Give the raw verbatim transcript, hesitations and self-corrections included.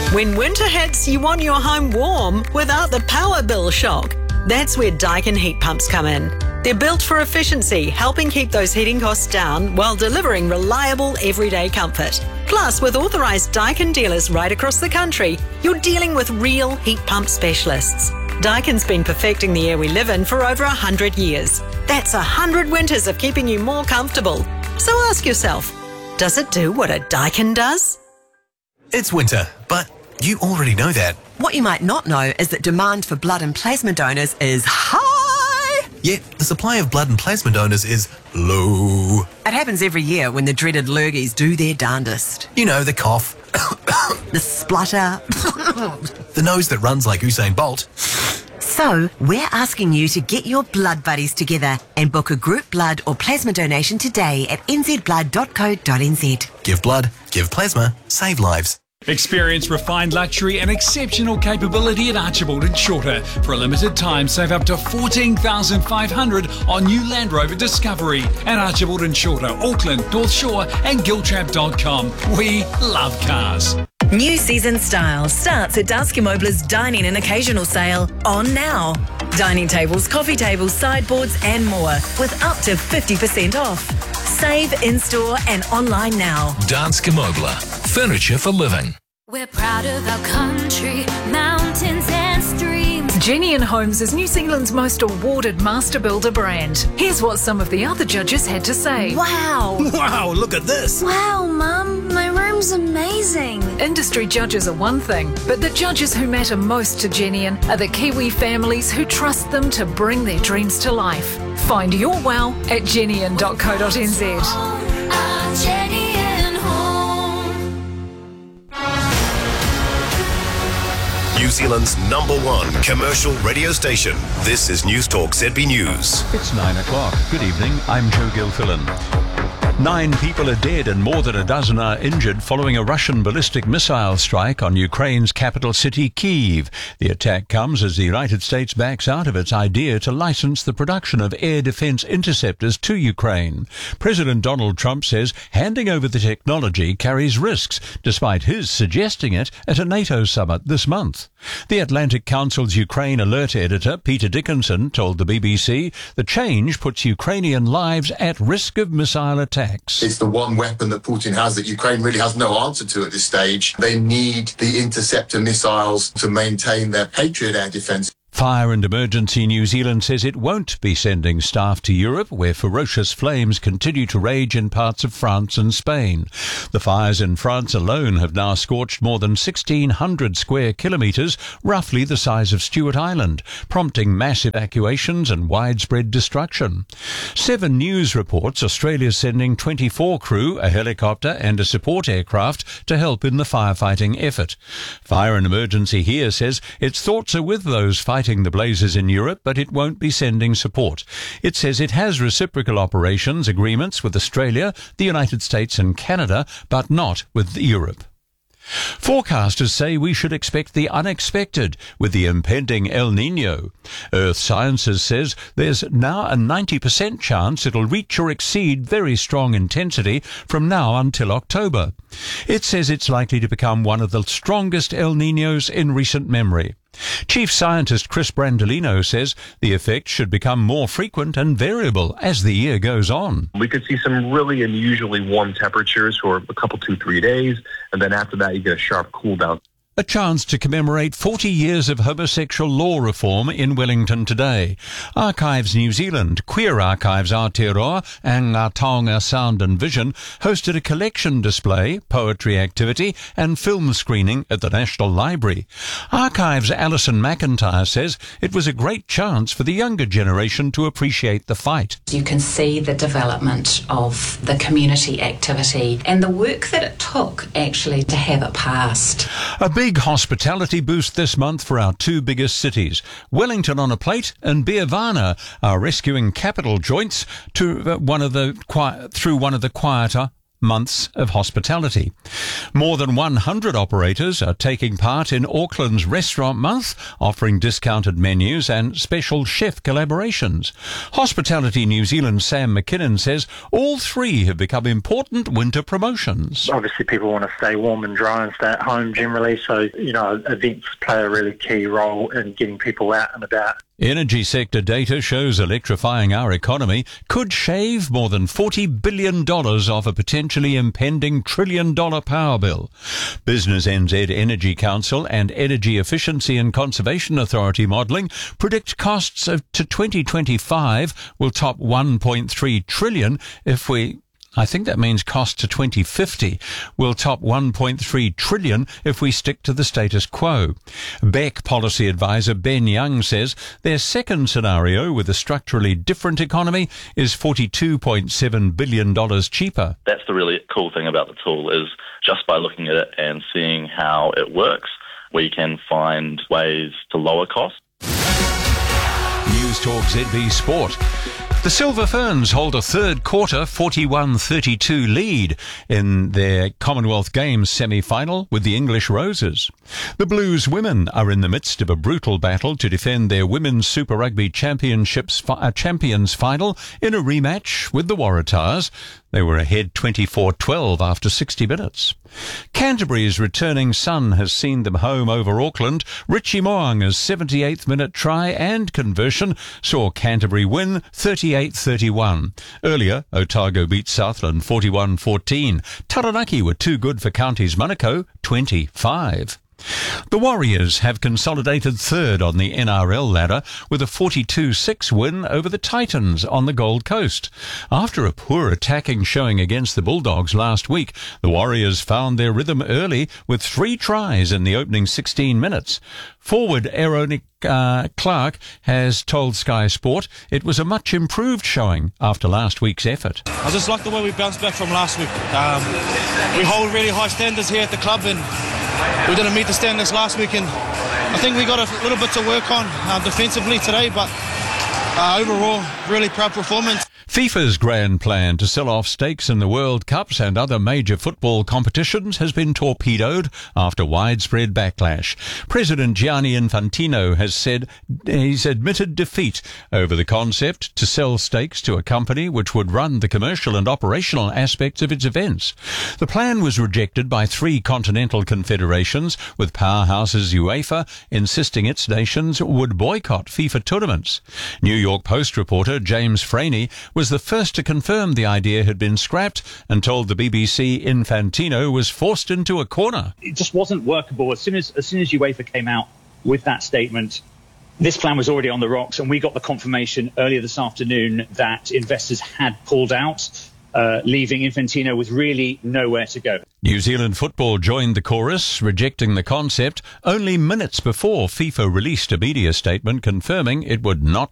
When winter hits, you want your home warm without the power bill shock. That's where Daikin heat pumps come in. They're built for efficiency, helping keep those heating costs down while delivering reliable everyday comfort. Plus, with authorised Daikin dealers right across the country, you're dealing with real heat pump specialists. Daikin's been perfecting the air we live in for over one hundred years. That's one hundred winters of keeping you more comfortable. So ask yourself, does it do what a Daikin does? It's winter, but you already know that. What you might not know is that demand for blood and plasma donors is high. Yet the supply of blood and plasma donors is low. It happens every year when the dreaded lurgies do their darndest. You know, the cough, The splutter. the nose that runs like Usain Bolt. So, we're asking you to get your blood buddies together and book a group blood or plasma donation today at n z blood dot co dot n z. Give blood, give plasma, save lives. Experience refined luxury and exceptional capability at Archibald and Shorter. For a limited time, save up to fourteen thousand five hundred dollars on new Land Rover Discovery at Archibald and Shorter, Auckland, North Shore and giltrap dot com. We love cars. New season style starts at Danske Møbler's Dining and Occasional Sale on now. Dining tables, coffee tables, sideboards and more with up to fifty percent off. Save in-store and online now. Danske Møbler. Furniture for living. We're proud of our country, mountains and streams. Genian Homes is New Zealand's most awarded master builder brand. Here's what some of the other judges had to say. Wow. Wow, look at this. Wow, Mum, my room's amazing. Industry judges are one thing, but the judges who matter most to Genian are the Kiwi families who trust them to bring their dreams to life. Find your wow at genian dot co dot n z. Our Genian home. New Zealand's number one commercial radio station. This is News Talk Z B News. It's nine o'clock. Good evening. I'm Joe Gilfillan. Nine people are dead and more than a dozen are injured following a Russian ballistic missile strike on Ukraine's capital city, Kyiv. The attack comes as the United States backs out of its idea to license the production of air defense interceptors to Ukraine. President Donald Trump says handing over the technology carries risks, despite his suggesting it at a NATO summit this month. The Atlantic Council's Ukraine alert editor, Peter Dickinson, told the B B C the change puts Ukrainian lives at risk of missile attacks. It's the one weapon that Putin has that Ukraine really has no answer to at this stage. They need the interceptor missiles to maintain their Patriot air defense. Fire and Emergency New Zealand says it won't be sending staff to Europe, where ferocious flames continue to rage in parts of France and Spain. The fires in France alone have now scorched more than sixteen hundred square kilometres, roughly the size of Stewart Island, prompting mass evacuations and widespread destruction. Seven News reports Australia's sending twenty-four crew, a helicopter and a support aircraft to help in the firefighting effort. Fire and Emergency here says its thoughts are with those fighting the blazes in Europe, but it won't be sending support. It says it has reciprocal operations agreements with Australia, the United States and Canada, but not with Europe. Forecasters say we should expect the unexpected with the impending El Niño. Earth Sciences says there's now a ninety percent chance it'll reach or exceed very strong intensity from now until October. It says it's likely to become one of the strongest El Niños in recent memory. Chief Scientist Chris Brandolino says the effect should become more frequent and variable as the year goes on. We could see some really unusually warm temperatures for a couple, two, three days, and then after that you get a sharp cool down. A chance to commemorate forty years of homosexual law reform in Wellington today. Archives New Zealand, Queer Archives Aotearoa and Ngā Taonga Sound and Vision hosted a collection display, poetry activity and film screening at the National Library. Archives Alison McIntyre says it was a great chance for the younger generation to appreciate the fight. You can see the development of the community activity and the work that it took actually to have it passed. A big Big hospitality boost this month for our two biggest cities. Wellington on a plate and Beervana are rescuing capital joints to one of the qui- through one of the quieter months of hospitality. More than one hundred operators are taking part in Auckland's Restaurant Month, offering discounted menus and special chef collaborations. Hospitality New Zealand's Sam McKinnon says all three have become important winter promotions. Obviously, people want to stay warm and dry and stay at home generally, so, you know, events play a really key role in getting people out and about. Energy sector data shows electrifying our economy could shave more than forty billion dollars off a potentially impending trillion dollar power bill. Business N Z Energy Council and Energy Efficiency and Conservation Authority modelling predict costs of, to twenty twenty-five will top one point three trillion if we I think that means cost to twenty fifty will top one point three trillion if we stick to the status quo. Beck policy advisor Ben Young says their second scenario with a structurally different economy is forty-two point seven billion dollars cheaper. That's the really cool thing about the tool, is just by looking at it and seeing how it works, we can find ways to lower costs. News Talk Z B Sport. The Silver Ferns hold a third quarter forty-one thirty-two lead in their Commonwealth Games semi-final with the English Roses. The Blues women are in the midst of a brutal battle to defend their Women's Super Rugby Championships fi- Champions final in a rematch with the Waratahs. They were ahead twenty-four twelve after sixty minutes. Canterbury's returning son has seen them home over Auckland. Richie Mo'unga's seventy-eighth minute try and conversion saw Canterbury win thirty-eight thirty-one. Earlier, Otago beat Southland forty-one fourteen. Taranaki were too good for Counties Manukau twenty-five. The Warriors have consolidated third on the N R L ladder with a forty-two six win over the Titans on the Gold Coast. After a poor attacking showing against the Bulldogs last week, the Warriors found their rhythm early with three tries in the opening sixteen minutes. Forward Aaron uh, Clark has told Sky Sport it was a much improved showing after last week's effort. I just like the way we bounced back from last week. Um, we hold really high standards here at the club, and we didn't meet the standards last week, and I think we got a little bit to work on uh, defensively today, but uh, overall, really proud performance. FIFA's grand plan to sell off stakes in the World Cups and other major football competitions has been torpedoed after widespread backlash. President Gianni Infantino has said he's admitted defeat over the concept to sell stakes to a company which would run the commercial and operational aspects of its events. The plan was rejected by three continental confederations, with powerhouses UEFA insisting its nations would boycott FIFA tournaments. New York Post reporter James Franey was the first to confirm the idea had been scrapped and told the B B C Infantino was forced into a corner. It just wasn't workable. As soon as, as soon as UEFA came out with that statement, this plan was already on the rocks, and we got the confirmation earlier this afternoon that investors had pulled out, uh, leaving Infantino with really nowhere to go. New Zealand Football joined the chorus, rejecting the concept only minutes before FIFA released a media statement confirming it would not